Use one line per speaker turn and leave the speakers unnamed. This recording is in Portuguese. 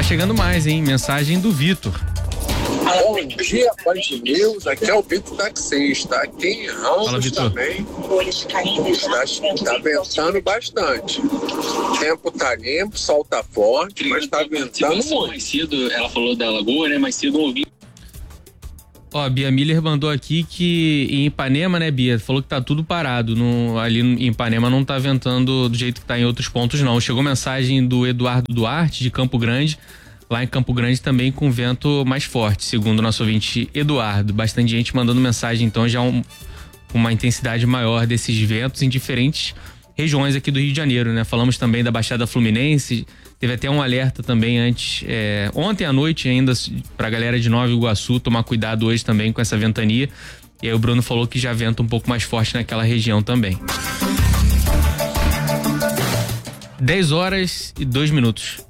chegando mais, hein? Mensagem do Vitor.
Bom dia, Band News. Aqui é o Vitor Taxista. Aqui em Ramos também tá ventando bastante. O tempo tá limpo, o sol tá forte, mas tá ventando muito.
Mais cedo, ela falou da lagoa, né? Mais cedo eu ouvi.
Ó, a Bia Miller mandou aqui que em Ipanema, né, Bia? Falou que tá tudo parado. Ali em Ipanema não tá ventando do jeito que tá em outros pontos, não. Chegou mensagem do Eduardo Duarte, de Campo Grande. Lá em Campo Grande também com vento mais forte, segundo o nosso ouvinte Eduardo. Bastante gente mandando mensagem, então, já uma intensidade maior desses ventos em diferentes regiões aqui do Rio de Janeiro, né? Falamos também da Baixada Fluminense, teve até um alerta também antes, ontem à noite ainda, pra galera de Nova Iguaçu tomar cuidado hoje também com essa ventania. E aí o Bruno falou que já venta um pouco mais forte naquela região também. 10 horas e 2 minutos.